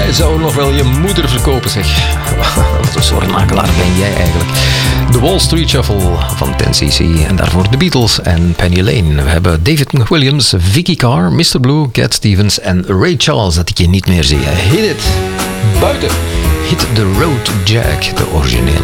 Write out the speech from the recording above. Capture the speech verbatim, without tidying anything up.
Jij zou nog wel je moeder verkopen, zeg. Wat een soort makelaar ben jij eigenlijk. The Wall Street Shuffle van ten C C. En daarvoor The Beatles en Penny Lane. We hebben David McWilliams, Vicky Carr, mister Blue, Cat Stevens en Ray Charles. Dat ik je niet meer zie. Hit it. Buiten. Hit the Road Jack, de originele.